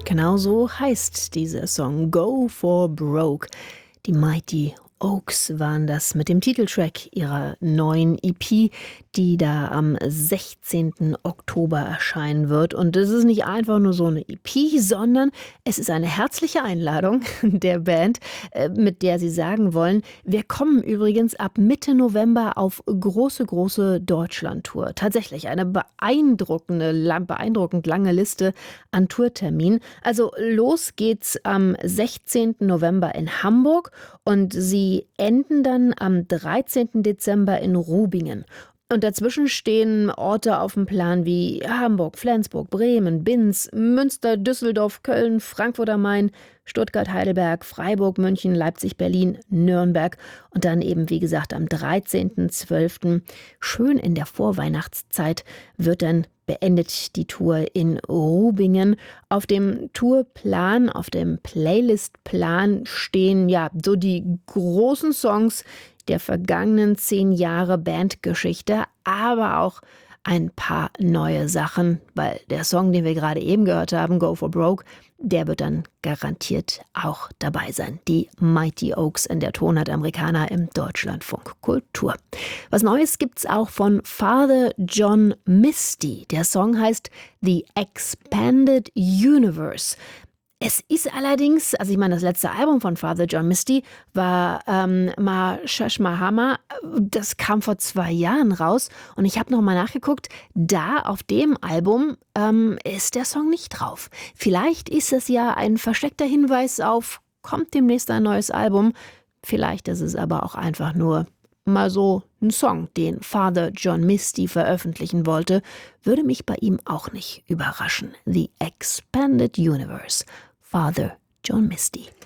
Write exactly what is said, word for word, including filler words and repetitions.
Genau so heißt dieser Song Go for Broke. Die Mighty Oaks waren das mit dem Titeltrack ihrer neuen E P, die da am sechzehnten Oktober erscheinen wird. Und es ist nicht einfach nur so eine E P, sondern es ist eine herzliche Einladung der Band, äh, mit der sie sagen wollen, wir kommen übrigens ab Mitte November auf große, große Deutschland-Tour. Tatsächlich eine beeindruckende, lang- beeindruckend lange Liste an Tourterminen. Also los geht's am sechzehnten November in Hamburg und sie enden dann am dreizehnten Dezember in Rubingen. Und dazwischen stehen Orte auf dem Plan wie Hamburg, Flensburg, Bremen, Binz, Münster, Düsseldorf, Köln, Frankfurt am Main, Stuttgart, Heidelberg, Freiburg, München, Leipzig, Berlin, Nürnberg und dann eben, wie gesagt, am dreizehnten zwölften schön in der Vorweihnachtszeit wird dann beendet die Tour in Rubingen. Auf dem Tourplan, auf dem Playlistplan stehen ja so die großen Songs der vergangenen zehn Jahre Bandgeschichte, aber auch ein paar neue Sachen, weil der Song, den wir gerade eben gehört haben, Go for Broke, der wird dann garantiert auch dabei sein. Die Mighty Oaks in der Tonart Americana im Deutschlandfunk Kultur. Was Neues gibt's auch von Father John Misty. Der Song heißt The Expanded Universe. Es ist allerdings, also ich meine, das letzte Album von Father John Misty war ähm, Ma Shashmahama. Das kam vor zwei Jahren raus und ich habe nochmal nachgeguckt, da auf dem Album ähm, ist der Song nicht drauf. Vielleicht ist es ja ein versteckter Hinweis auf, kommt demnächst ein neues Album. Vielleicht ist es aber auch einfach nur mal so ein Song, den Father John Misty veröffentlichen wollte. Würde mich bei ihm auch nicht überraschen. The Expanded Universe. Father John Misty.